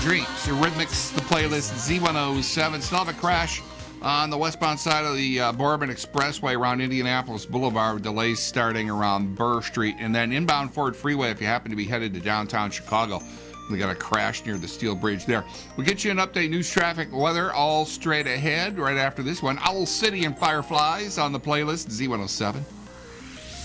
Dreams, Eurythmics, the playlist, Z107. Still have a crash on the westbound side of the Bourbon Expressway around Indianapolis Boulevard, with delays starting around Burr Street. And then inbound Ford Freeway, if you happen to be headed to downtown Chicago, we got a crash near the Steel Bridge there. We'll get you an update, news, traffic, weather, all straight ahead right after this one. Owl City and Fireflies on the playlist, Z107.